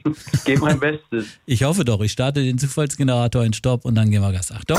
Ich gebe mein Bestes. Ich hoffe doch. Ich starte den Zufallsgenerator in Stopp und dann gehen wir Gas. Achtung.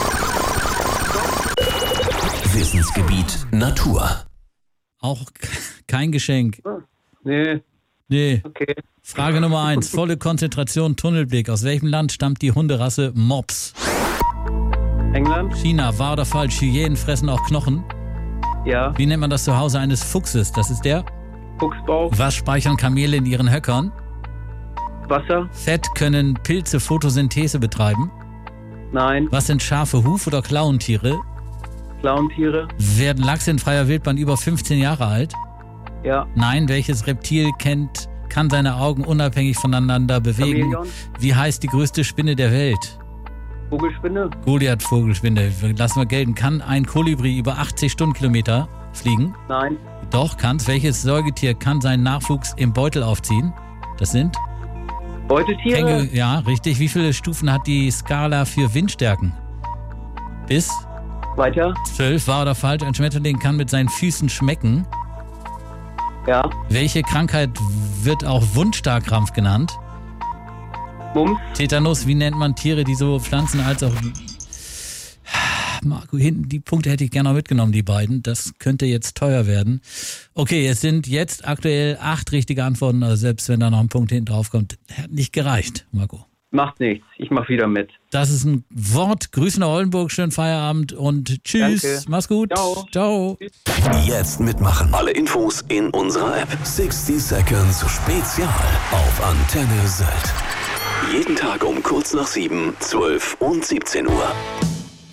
Wissensgebiet Natur. Auch kein Geschenk. Nee, Nee. okay. Frage Nummer 1. Volle Konzentration, Tunnelblick. Aus welchem Land stammt die Hunderasse Mops? England? China. Wahr oder falsch? Hyänen fressen auch Knochen. Ja. Wie nennt man das Zuhause eines Fuchses? Das ist der. Fuchsbauch? Was speichern Kamele in ihren Höckern? Wasser? Fett. Können Pilze Photosynthese betreiben? Nein. Was sind Schafe, Huf- oder Klauentiere? Klauentiere? Werden Lachse in freier Wildbahn über 15 Jahre alt? Ja. Nein. Welches Reptil kann seine Augen unabhängig voneinander bewegen? Chamäleon? Wie heißt die größte Spinne der Welt? Vogelspinne? Goliath-Vogelspinne. Lassen wir gelten. Kann ein Kolibri über 80 Stundenkilometer fliegen? Nein. Doch, kann's. Welches Säugetier kann seinen Nachwuchs im Beutel aufziehen? Das sind? Beuteltiere? Känguru. Ja, richtig. Wie viele Stufen hat die Skala für Windstärken? Bis Weiter? 12. Wahr oder falsch? Ein Schmetterling kann mit seinen Füßen schmecken. Ja. Welche Krankheit wird auch Wundstarkrampf genannt? Mumps? Tetanus. Wie nennt man Tiere, die sowohl Pflanzen als auch... Marco, hinten die Punkte hätte ich gerne noch mitgenommen, die beiden. Das könnte jetzt teuer werden. Okay, es sind jetzt aktuell 8 richtige Antworten. Also selbst wenn da noch ein Punkt hinten drauf kommt, hat nicht gereicht, Marco. Macht nichts. Ich mach wieder mit. Das ist ein Wort. Grüße nach Oldenburg, schönen Feierabend und tschüss. Danke. Mach's gut. Ciao. Ciao. Jetzt mitmachen. Alle Infos in unserer App. 60 Seconds Spezial auf Antenne Sylt. Jeden Tag um kurz nach 7, 12 und 17 Uhr.